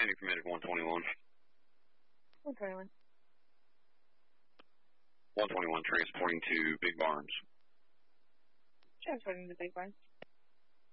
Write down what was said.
Standing for medic 121. 121. 121 transporting to Big Barns. Transporting to Big Barns.